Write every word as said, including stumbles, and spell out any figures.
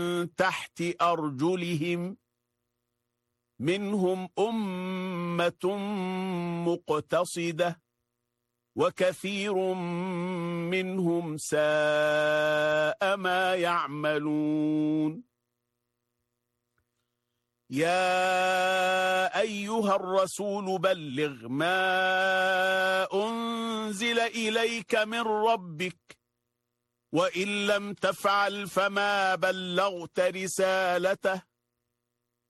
تحت أرجلهم منهم أمة مقتصدة وكثير منهم ساء ما يعملون يا أيها الرسول بلغ ما أنزل إليك من ربك وإن لم تفعل فما بلغت رسالته